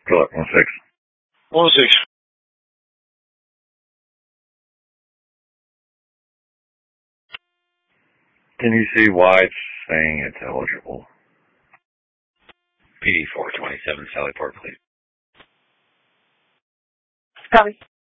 Good luck, 1-6. 1-6. Can you see why it's saying it's eligible? PD 427, Sallyport, please. Copy.